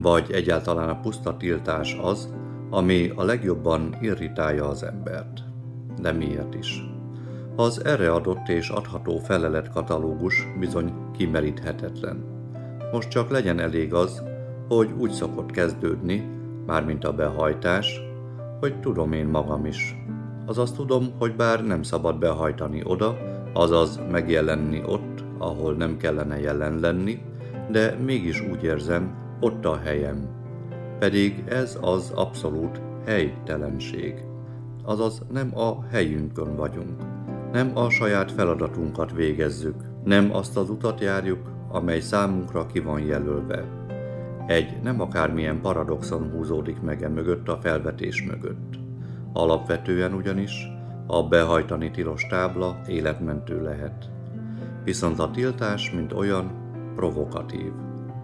Vagy egyáltalán a puszta tiltás az, ami a legjobban irritálja az embert. De miért is? Az erre adott és adható feleletkatalógus bizony kimeríthetetlen. Most csak legyen elég az, hogy úgy szokott kezdődni, mármint a behajtás, hogy tudom én magam is. Azaz tudom, hogy bár nem szabad behajtani oda, azaz megjelenni ott, ahol nem kellene jelen lenni, de mégis úgy érzem, ott a helyem. Pedig ez az abszolút helytelenség. Azaz nem a helyünkön vagyunk. Nem a saját feladatunkat végezzük. Nem azt az utat járjuk, amely számunkra ki van jelölve. Egy nem akármilyen paradoxon húzódik meg mögött a felvetés mögött. Alapvetően ugyanis a behajtani tilos tábla életmentő lehet. Viszont a tiltás, mint olyan, provokatív.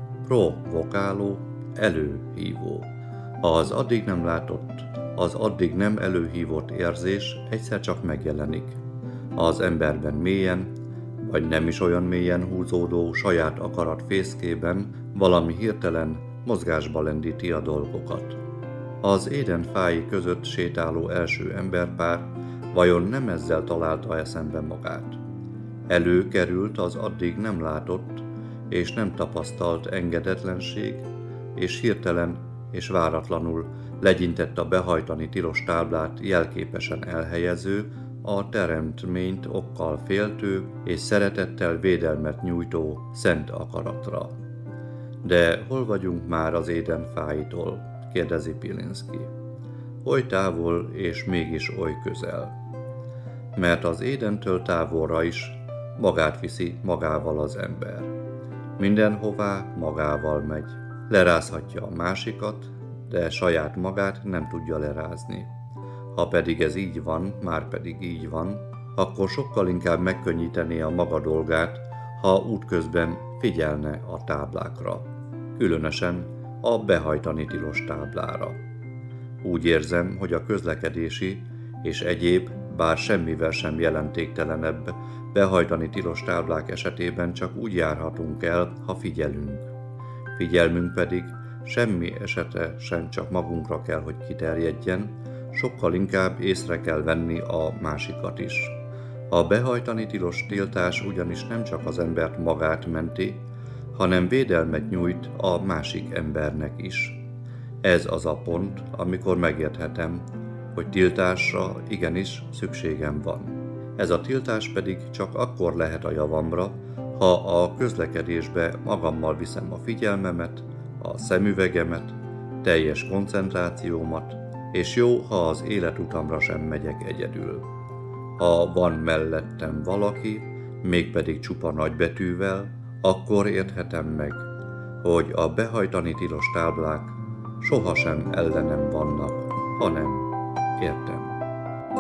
Provokáló, előhívó. Az addig nem látott, az addig nem előhívott érzés egyszer csak megjelenik. Az emberben mélyen, vagy nem is olyan mélyen húzódó saját akarat fészkében valami hirtelen mozgásba lendíti a dolgokat. Az Éden fái között sétáló első emberpár vajon nem ezzel találta eszembe magát? Előkerült az addig nem látott és nem tapasztalt engedetlenség, és hirtelen és váratlanul legyintett a behajtani tilos táblát jelképesen elhelyező, a teremtményt okkal féltő és szeretettel védelmet nyújtó szent akaratra. De hol vagyunk már az Éden fáitól? Kérdezi Pilinszky. Oly távol és mégis oly közel. Mert az Édentől távolra is magát viszi magával az ember. Mindenhová magával megy. Lerázhatja a másikat, de saját magát nem tudja lerázni. Ha pedig ez így van, már pedig így van, akkor sokkal inkább megkönnyítené a maga dolgát, ha útközben figyelne a táblákra. Különösen a behajtani tilos táblára. Úgy érzem, hogy a közlekedési és egyéb, bár semmivel sem jelentéktelenebb behajtani tilos táblák esetében csak úgy járhatunk el, ha figyelünk. Figyelmünk pedig semmi esete sem csak magunkra kell, hogy kiterjedjen, sokkal inkább észre kell venni a másikat is. A behajtani tilos tiltás ugyanis nem csak az embert magát menti, hanem védelmet nyújt a másik embernek is. Ez az a pont, amikor megérthetem, hogy tiltásra igenis szükségem van. Ez a tiltás pedig csak akkor lehet a javamra, ha a közlekedésbe magammal viszem a figyelmemet, a szemüvegemet, teljes koncentrációmat, és jó, ha az életutamra sem megyek egyedül. Ha van mellettem valaki, mégpedig csupa nagybetűvel, akkor érthetem meg, hogy a behajtani tilos táblák sohasem ellenem vannak, hanem értem.